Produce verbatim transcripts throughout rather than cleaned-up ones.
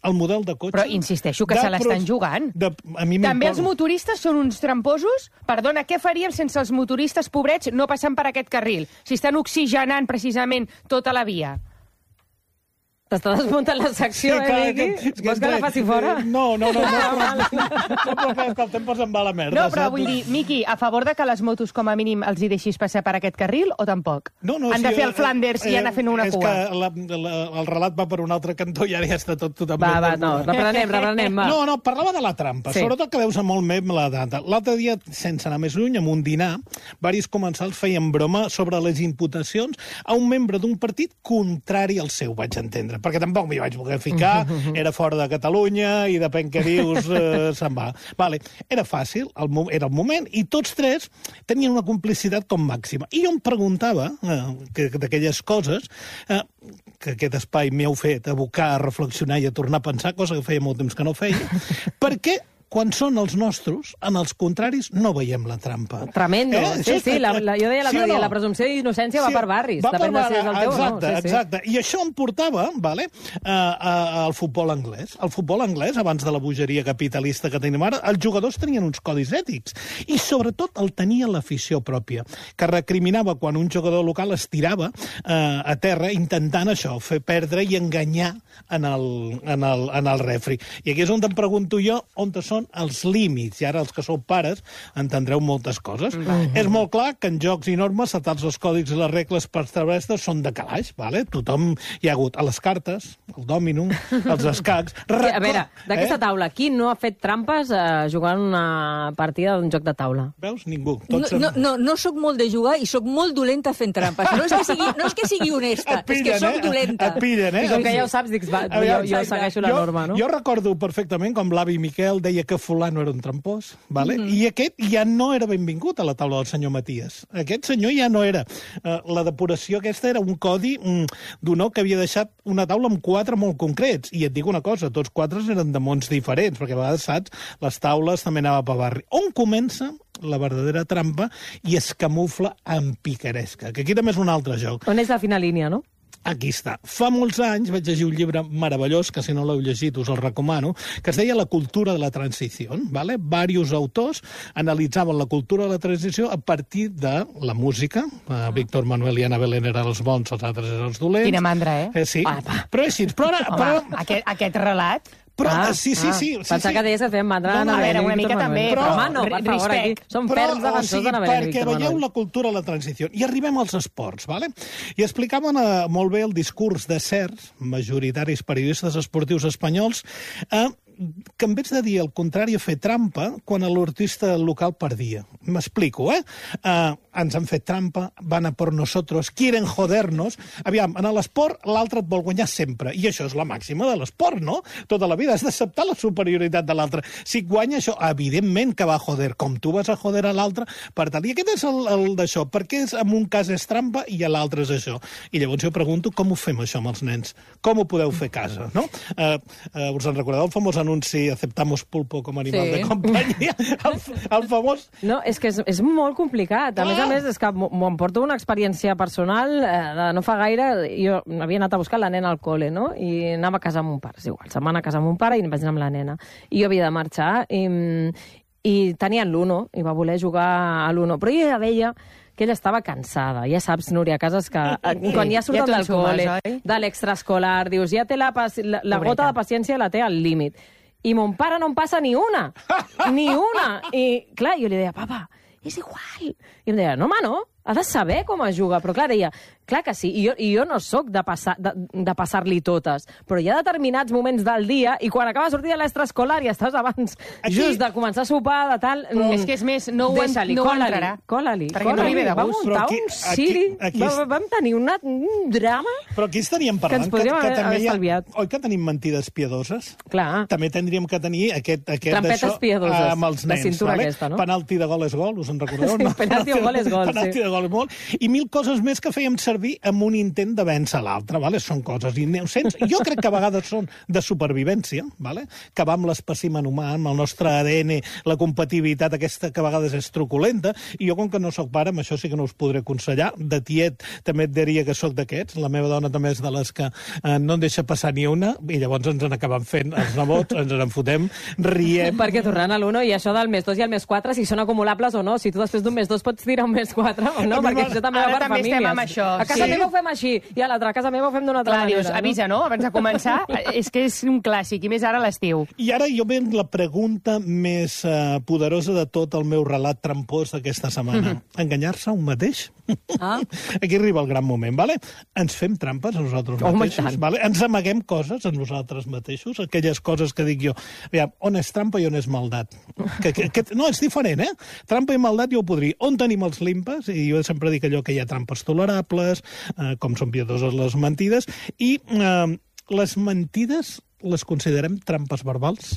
el model de cotxe... Però insisteixo que se l'estan jugant. De, a mi També els motoristes són uns tramposos? Perdona, què faríem sense els motoristes pobrets no passant per aquest carril? Si estan oxigenant precisament tota la via. T'està desmuntant la secció, sí, clar, eh, Miqui? que, Vols que la faci fora? No, no, no. No, no, no, no però que escoltem, posa'm va la merda. No, però saps? vull dir, Miqui, a favor de que les motos com a mínim els hi deixis passar per aquest carril o tampoc? No, no, Han sí, de fer el eh, Flanders i eh, anar fent una és cua. És que la, la, el relat va per un altre cantó i ara ja està tot totalment... Va, va, no, reprenem, reprenem, va. No, no, parlava de la trampa, Sí. sobretot que deu ser molt més la data. L'altre dia, sense anar més lluny, en un dinar, varis comensals feien broma sobre les imputacions a un membre d'un partit contrari al seu, vaig entendre, perquè tampoc m'hi vaig voler ficar, era fora de Catalunya i depèn què dius, eh, se'n va. Vale. Era fàcil, el, era el moment, i tots tres tenien una complicitat com màxima. I jo em preguntava, eh, que, d'aquelles coses, eh, que aquest espai m'heu fet abocar a reflexionar i a tornar a pensar, cosa que feia molt temps que no feia, perquè quan són els nostres, en els contraris, no veiem la trampa. Tremendo. Eh? Sí, sí, la, la, jo deia l'altre sí dia, no? la presumpció d'innocència Sí, va per barris. va per Depèn de si és el teu exacte, o no. Sí, sí. exacte. I això em portava, vale, a, a, al futbol anglès. El futbol anglès, abans de la bogeria capitalista que tenim ara, els jugadors tenien uns codis ètics. I, sobretot, el tenia l'afició pròpia, que recriminava quan un jugador local es tirava eh, a terra intentant això, fer perdre i enganyar en el, en el, en el refri. I aquí és on em pregunto jo on són els límits. I ara els que sou pares entendreu moltes coses. Mm-hmm. És molt clar que en jocs i normes, saltar-se els còdics i les regles per terrestres són de calaix, vale? Tothom hi ha hagut a les cartes, el dòmino, els escacs... A veure, d'aquesta eh? taula, qui no ha fet trampes eh, jugant una partida d'un joc de taula? Veus? Ningú. No, Tots no, en... no, no sóc molt de jugar i sóc molt dolenta fent trampes. No és que sigui, no és que sigui honesta, pillen, és que sóc eh? dolenta. Et pillen, eh? I com que ja ho saps, dic, va, jo, jo segueixo la jo, norma, no? Jo recordo perfectament com l'avi Miquel deia que fulano era un trampós, vale? Mm -hmm. I aquest ja no era benvingut a la taula del senyor Matías. Aquest senyor ja no era. Uh, la depuració aquesta era un codi um, d'honor que havia deixat una taula amb quatre molt concrets. I et dic una cosa, tots quatre eren de mons diferents, perquè a vegades, saps, les taules també anava per barri. On comença la verdadera trampa i es camufla en picaresca, que aquí també és un altre joc. On és la fina línia, no? Aquí està. Fa molts anys vaig llegir un llibre meravellós, que si no l'heu llegit us el recomano, que es deia La cultura de la transició. ¿Vale? Varios autors analitzaven la cultura de la transició a partir de la música. Uh, Víctor Manuel i Ana Belén eren els bons, els altres eren els dolents. Quina mandra, eh? eh sí, Ah, però és així. Però ara, Home, però, aquest, aquest relat... però, Ah, sí, sí, ah. sí. sí, Pensava sí. que deies que fèiem mandra No, a no, Ana a veure, Belén i una Víctor mica Manuel. també, Però, però- home, no, per favor, aquí som Però, ferms o defensors sigui, d'Ana Belén i perquè Víctor veieu Manuel. la cultura de la transició. I arribem als esports, ¿vale? I explicaven eh, molt bé el discurs de certs majoritaris periodistes esportius espanyols eh, que en vez de dir el contrari a fer trampa quan l'artista local perdia. M'explico, eh? Uh, ens han fet trampa, van a por nosotros, quieren jodernos. Aviam, en l'esport l'altre et vol guanyar sempre, i això és la màxima de l'esport, no? Tota la vida has d'acceptar la superioritat de l'altre. Si et guanya això, evidentment que va a joder, com tu vas a joder a l'altre, per tant. I aquest és el, el d'això. Per què és, en un cas és trampa i a l'altre és això? I llavors jo pregunto com ho fem això amb els nens? Com ho podeu fer a casa, no? Uh, uh, us en recordeu el famós anunci aceptamos pulpo com a animal Sí. de companyia? El, el famós... No, és que és, és molt complicat. A Clar. més a més, és que m'ho m'ho emporto una experiència personal eh, de no fa gaire. Jo havia anat a buscar la nena al col·le, no? I anava a casa amb un pare. És igual, se'n va anar a casa amb un pare i vaig anar amb la nena. I jo havia de marxar i, i tenien l'Uno, i va voler jugar a l'Uno. Però jo ja veia que ella estava cansada. Ja saps, Núria Casas, que eh, quan ja surten Ja del te'n sumes, col·le, oi? de l'extraescolar, dius, ja té la, paci- la, la Pobreta. gota de paciència la té al límit. I mon pare no em passa ni una. Ni una. I, clar, jo li deia, papa, és igual. I em deia, no, home, no. Ha de saber com es juga. Però clar, deia, clar que sí. I jo, i jo no sóc de, passar, de, de passar-li totes. Però hi ha determinats moments del dia i quan acaba de sortir de l'extraescolar i estàs abans Aquí- just de començar a sopar, de tal... Però és que és més, no ho, en, Deixa-li, no ho cola-li, entrarà. cola-li. Perquè no li ve de Va gust. Però muntar aquí- un aquí- ciri. aquí Va, és- vam tenir una, un drama. Però aquí estaríem Que parlant ens podríem haver- també haver hi ha- estalviat. Oi que tenim mentides piadoses? Clar. També tindríem que tenir aquest, aquest Trampetes d'això, piadoses, eh, amb els de nens. cintura vale? aquesta, no? Penalti de gol és gol, us en recordeu? Sí, no? penalti o gol és gol, Penalti sí. de gol és gol. I mil coses més que fèiem servir servir amb un intent de vèncer l'altre, vale? Són coses innocents. Jo crec que a vegades són de supervivència, vale? Que va amb l'espècimen humà, amb el nostre A D N, la compatibilitat aquesta que a vegades és truculenta, i jo, com que no sóc pare, amb això sí que no us podré aconsellar. De tiet també et diria que sóc d'aquests. La meva dona també és de les que eh, no en deixa passar ni una, i llavors ens en acabem fent els nebots, ens en fotem, riem. Perquè tornant a l'uno, i això del més dos i el més quatre, si són acumulables o no, si tu després d'un més dos pots tirar un més quatre o no, perquè això també Ara va per també famílies. estem amb això, A casa sí. meva ho fem així, i a l'altra a casa meva ho fem d'una altra Clar, manera. dius, avisa, no? Abans de començar. És que és un clàssic, i més ara a l'estiu. I ara jo venc la pregunta més eh, poderosa de tot el meu relat trampós d'aquesta setmana. Enganyar-se a un mateix? Ah. Aquí arriba el gran moment, vale? Ens fem trampes a nosaltres Home, i mateixos, tant. vale? Ens amaguem coses a nosaltres mateixos, aquelles coses que dic jo. Aviam, on és trampa i on és maldat? Que, que, que, no, és diferent, eh? Trampa i maldat jo ho podria. On tenim els limpes? I jo sempre dic allò que hi ha trampes tolerables, eh, com són piadoses les mentides, i eh, les mentides les considerem trampes verbals?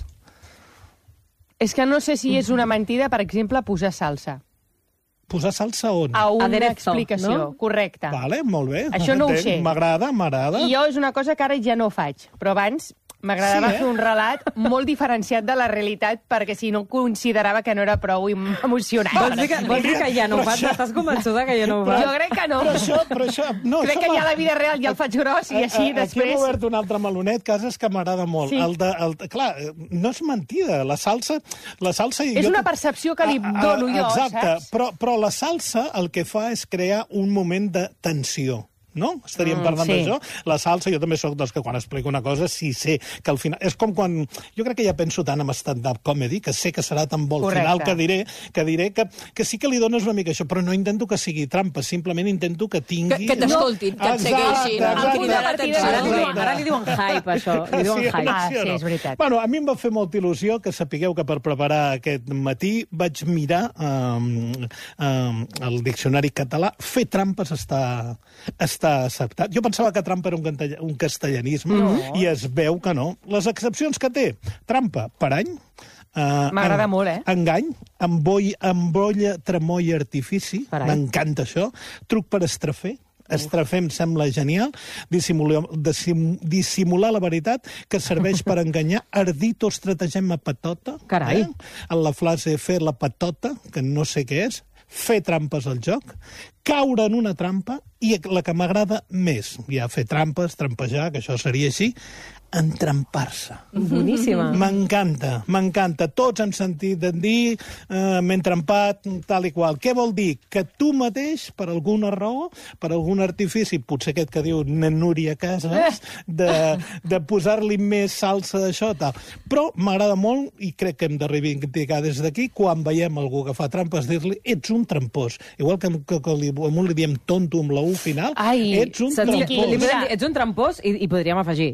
És que no sé si és una mentida, per exemple, posar salsa. Posar salsa on? A una Aderezo, explicació, no? correcte. Vale, molt bé. Això no ho Entenc. sé. M'agrada, m'agrada. I jo és una cosa que ara ja no faig, però abans m'agradava Sí, eh? fer un relat molt diferenciat de la realitat, perquè si no considerava que no era prou em- emocionant. Vols dir que, vols dir que ja no ho fas? Estàs convençuda que ja no ho fas? Jo crec que no. Però això, però això... No, Crec això que m'ha- ja a la vida real ja el faig gros i així A- a- Aquí després... hem obert un altre melonet, cases que m'agrada molt. Sí. El de, el, clar, no és mentida. La salsa... La salsa És jo una te- percepció que li A- a- dono jo, exacte, saps? Però, però la salsa el que fa és crear un moment de tensió. No? Estaríem Mm, parlant sí. d'això. La salsa, jo també sóc dels que quan explico una cosa sí sé que al final... És com quan... Jo crec que ja penso tant en stand-up comedy que sé que serà tan bo al Correcte. final que diré, que, diré que, que sí que li dones una mica això, però no intento que sigui trampa, simplement intento que tingui... Que- que t'escoltin, que et Exacte, segueixin, exacte. amb cridar l'atenció. Ara li, diuen, Exacte. ara li diuen hype, això. Li diuen Sí, hype. Ah, sí o sí, no? és veritat. Bueno, a mi em va fer molta il·lusió que sapigueu que per preparar aquest matí vaig mirar um, um, el diccionari català. Fer trampes està, està acceptat. Jo pensava que trampa era un, cantella, un castellanisme no. I es veu que no. Les excepcions que té, trampa, parany, Uh, M'agrada en- molt, eh? Engany, emboi, embrolla, tremoi i artifici. Carai. M'encanta això. Truc per estrafer. Estrafer em sembla genial. Dissimular, dissim, dissimular la veritat que serveix per enganyar. Ardit o estratagema patota. Carai. Eh? En la frase fer la patota, que no sé què és. Fer trampes al joc. Caure en una trampa. I la que m'agrada més, ja fer trampes, trampejar, que això seria així, entrampar-se. Boníssima. M'encanta, m'encanta. Tots hem sentit de dir eh, m'he entrampat, tal i qual. Què vol dir? Que tu mateix, per alguna raó, per algun artifici, potser aquest que diu Núria Casas, de, de posar-li més salsa d'això, tal. Però m'agrada molt, i crec que hem de reivindicar des d'aquí, quan veiem algú que fa trampes, dir-li, ets un trampós. Igual que, que, que li, a un li diem tonto amb la U final, Ai, ets un Saps què? trampós. Li podem dir, ets un trampós i, i podríem afegir.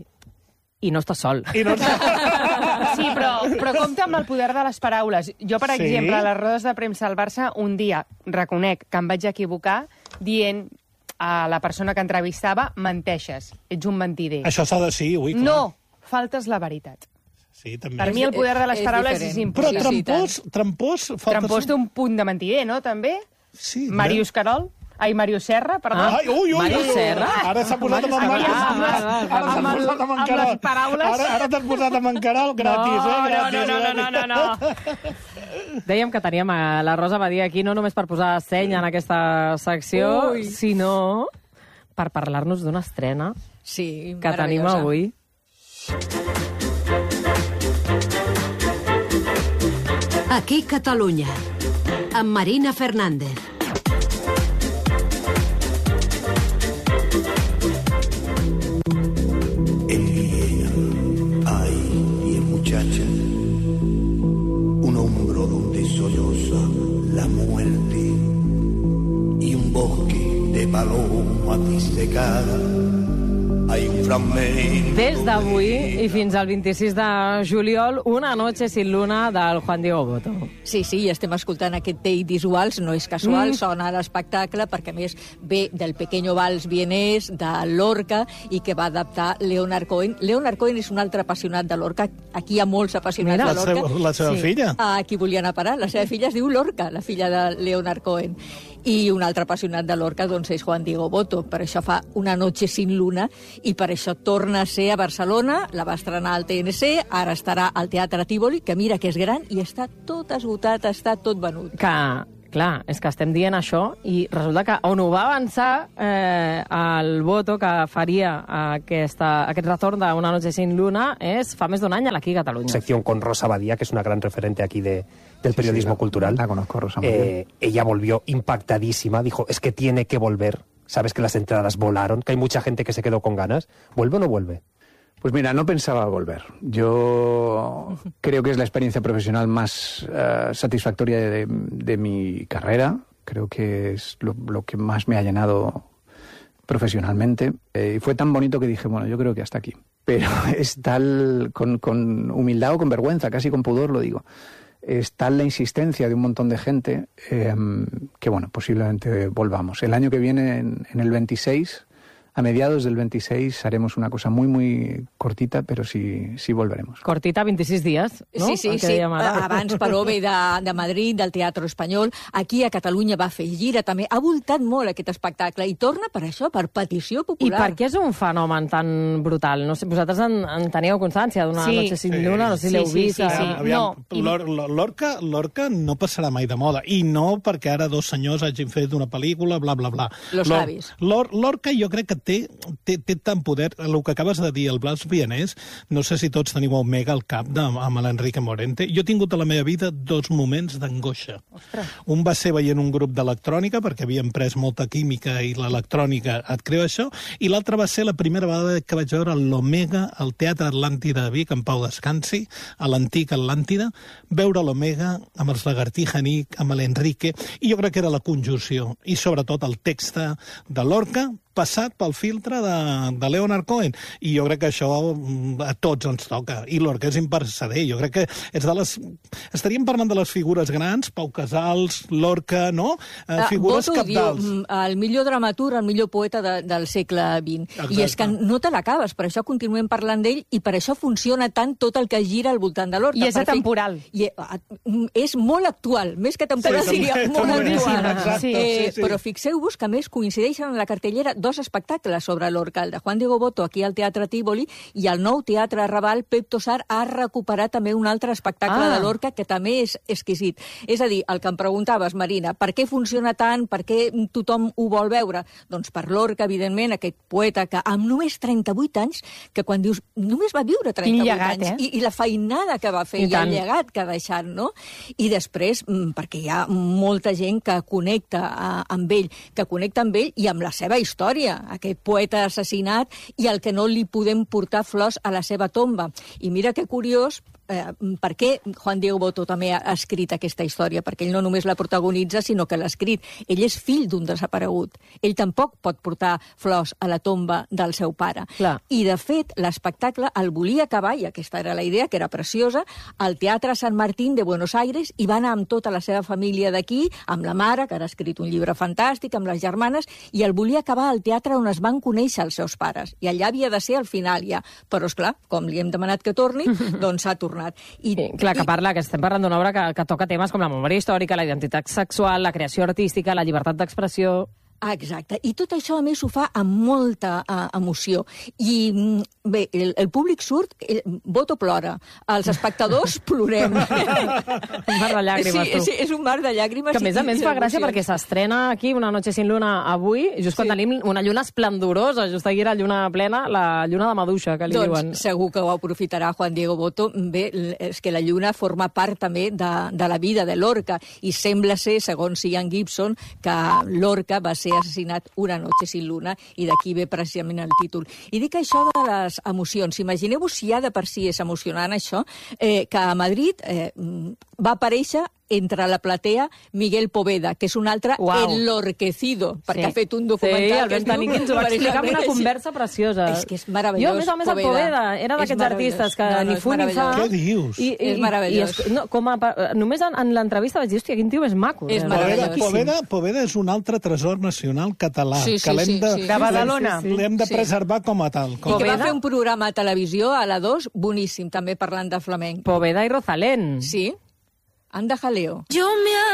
I no estàs sol. I no... Sí, però, però compta amb el poder de les paraules. Jo, per Sí? exemple, a les rodes de premsa al Barça, un dia reconec que em vaig equivocar dient a la persona que entrevistava, menteixes, ets un mentider. Això s'ha de sí, ui, clar. No, faltes la veritat. Sí, també. Per mi el poder de les És paraules diferent. és Però important. Sí, sí, trampós, trampós... falta- Trampós té un punt de mentider, no, també? Sí, Màrius Carol? Ai, Màrius Serra, perdó. Ah. Ai, ui, ui, Màrius ui, ui. Serra? Ara s'ha posat amb en Màrius Màrius. Serra. Ara s'ha Amb el- posat amb en amb Caral. les paraules. Ara, ara t'has posat amb en Caral gratis, no, eh? Gratis, no, no, no, no, no, no. Dèiem que teníem a la Rosa Badia aquí no només per posar seny en aquesta secció, Ui. sinó per parlar-nos d'una estrena Sí, que tenim meravellosa. avui. Aquí Catalunya, amb Marina Fernández. En Viena hay diez muchachas, un hombro donde solloza la muerte y un bosque de palomas disecada. Hay un fragmento. Des d'avui i fins al vint-i-sis de juliol, Una noche sin luna del Juan Diego Boto. Sí, sí, estem escoltant aquest take visuals, no és casual, mm. sona a l'espectacle, perquè a més ve del Pequeño Vals vienès, de Lorca, i que va adaptar Leonard Cohen. Leonard Cohen és un altre apassionat de Lorca. Aquí hi ha molts apassionats Mira, La, de Lorca. seva, la seva Sí. filla. A qui volia anar a parar. La seva filla es diu Lorca, la filla de Leonard Cohen. I un altre apassionat de Lorca doncs, és Juan Diego Botto. Per això fa Una noche sin luna i per això torna a ser a Barcelona, la va estrenar al T N C, ara estarà al Teatre Tívoli, que mira que és gran i està tot esgotat, està tot venut. Que, clar, és que estem dient això i resulta que on ho va avançar eh, el Botto que faria aquesta, aquest retorn d'Una noche sin luna és fa més d'un any aquí a Catalunya. Sección con Rosa Badía, que es una gran referente aquí de, del periodismo sí, sí, la, cultural. La conozco, Rosa. Eh, ella volvió impactadísima, dijo, es que tiene que volver. Sabes que las entradas volaron, que hay mucha gente que se quedó con ganas. ¿Vuelve o no vuelve? Pues mira, no pensaba volver. Yo creo que es la experiencia profesional más uh, satisfactoria de, de mi carrera. Creo que es lo, lo que más me ha llenado profesionalmente. Eh, y fue tan bonito que dije, bueno, yo creo que hasta aquí. Pero es tal, con, con humildad o con vergüenza, casi con pudor lo digo, es tal la insistencia de un montón de gente eh, que, bueno, posiblemente volvamos. El año que viene, en, en el veintiséis... A mediados del veintiséis haremos una cosa muy, muy cortita, però sí, sí volveremos. Cortita, vint-i-sis dies, no? Sí, sí, sí. Abans, però, ve de, de Madrid, del Teatre Espanyol. Aquí a Catalunya va fer gira, també. Ha voltat molt aquest espectacle i torna per això, per petició popular. I per què és un fenomen tan brutal? No sé, vosaltres en, en teníeu constància d'Una sí, noche sin sí, luna? No sé si sí, l'heu sí, vist. sí, sí. eh? Aviam, No, i- Lor- Lor- Lorca, Lorca no passarà mai de moda. I no perquè ara dos senyors hagin fet una pel·lícula, bla, bla, bla. Los Lor- savis. Lor- Lorca jo crec que té, té, té tant poder. El que acabes de dir, el Blas Vienès, no sé si tots teniu Omega al cap de, amb l'Enrique Morente. Jo he tingut a la meva vida dos moments d'angoixa. Un va ser veient un grup d'electrònica, perquè havíem pres molta química i l'electrònica et creu això, i l'altra va ser la primera vegada que vaig veure l'Omega al Teatre Atlàntida de Vic, en Pau Descansi, a l'antic Atlàntida, veure l'Omega amb els Lagartija Nick, amb l'Enrique, i jo crec que era la conjunció, i sobretot el text de Lorca, passat pel filtre de, de Leonard Cohen. I jo crec que això mm, a tots ens toca. I Lorca és impercedent. Jo crec que és de les... Estaríem parlant de les figures grans, Pau Casals, Lorca, no? Eh, figures Botto cabdals. diu, mm, el millor dramaturg, el millor poeta de, del segle vint. Exacte. I és que no te l'acabes, per això continuem parlant d'ell i per això funciona tant tot el que gira al voltant de Lorca. I és Per fer- atemporal. I, a, és molt actual, més que temporal Sí, seria també, molt també. actual. Exacte, Sí. Eh, sí, sí. Però fixeu-vos que a més coincideixen en la cartellera dos espectacles sobre Lorca, el de Juan Diego Botto aquí al Teatre Tívoli i al nou Teatre Raval. Pep Tossar ha recuperat també un altre espectacle Ah. de Lorca que també és exquisit. És a dir, el que em preguntaves, Marina, per què funciona tant, per què tothom ho vol veure? Doncs per Lorca, evidentment, aquest poeta que amb només trenta-vuit anys, que quan dius, només va viure trenta-vuit llegat, anys, eh? i, i la feinada que va fer I i, tant. el llegat que ha deixat, no? I després, mm, perquè hi ha molta gent que connecta eh, amb ell, que connecta amb ell i amb la seva història, aquest poeta assassinat i el que no li podem portar flors a la seva tomba. I mira que curiós, eh, per què Juan Diego Botto també ha escrit aquesta història? Perquè ell no només la protagonitza, sinó que l'ha escrit. Ell és fill d'un desaparegut. Ell tampoc pot portar flors a la tomba del seu pare. Clar. I, de fet, l'espectacle el volia acabar, i aquesta era la idea, que era preciosa, al Teatre San Martín de Buenos Aires, i va anar amb tota la seva família d'aquí, amb la mare, que ara ha escrit un llibre fantàstic, amb les germanes, i el volia acabar al teatre on es van conèixer els seus pares. I allà havia de ser al final ja. Però, esclar, com li hem demanat que torni, doncs s'ha tornat. I, Sí, clar, que parla, que estem parlant d'una obra que, que toca temes com la memòria històrica, la identitat sexual, la creació artística, la llibertat d'expressió... Ah, exacte. I tot això, a més, ho fa amb molta uh, emoció. I, mm, bé, el, el públic surt, el, Botto plora, els espectadors plorem. Un mar de llàgrimes, sí, tu. sí, és un mar de llàgrimes. Que a més a i- més i fa gràcia d'emocions. perquè s'estrena aquí Una noche sin luna avui, just quan Sí. tenim una lluna esplendorosa, just aquí la lluna plena, la lluna de Maduixa, que li Doncs diuen. segur que ho aprofitarà Juan Diego Botto. Bé, l- és que la lluna forma part també de, de la vida de Lorca i sembla ser, segons Ian Gibson, que Lorca va ser assassinat una noche sin luna i d'aquí ve precisament el títol. I dic això de les emocions. Imagineu-vos si ja de per si és emocionant això, eh, que a Madrid eh, va aparèixer entre la platea Miguel Poveda, que és un altre Uau. enlorquecido, perquè Sí. ha fet un documental Sí, el que es Ben diu... Tanic ens ho va explicar en una Precisament conversa preciosa. És que és meravellós, Jo, a més a més, el Poveda. Poveda era És d'aquests meravellós. artistes que No, no, ni és fu ni fa... meravellós. Què dius? I, i, És meravellós. I, i, no, com a, pa- només en, en l'entrevista vaig dir, hòstia, quin tio més maco. És Eh, Poveda, meravellós. Poveda, Poveda és un altre tresor nacional català, Sí, sí, que l'hem sí, de, sí. De Badalona. l'hem de Sí. preservar com a tal. I Com... que va Poveda? fer un programa a televisió, a la dos, boníssim, també parlant de flamenc. Poveda i Rosalén. Sí? Anda jaleo. Yo me